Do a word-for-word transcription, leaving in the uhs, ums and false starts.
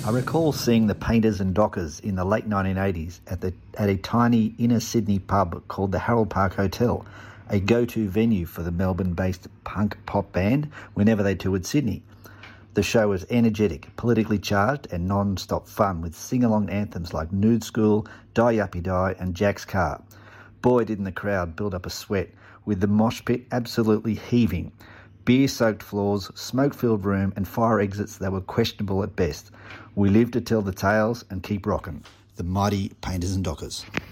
I recall seeing the Painters and Dockers in the late nineteen eighties at, the, at a tiny inner Sydney pub called the Harold Park Hotel, a go-to venue for the Melbourne-based punk pop band whenever they toured Sydney. The show was energetic, politically charged and non-stop fun with sing-along anthems like Nude School, Die Yuppie Die and Jack's Car. Boy, didn't the crowd build up a sweat, with the mosh pit absolutely heaving. Beer-soaked floors, smoke-filled room and fire exits that were questionable at best. We lived to tell the tales and keep rocking. The mighty Painters and Dockers.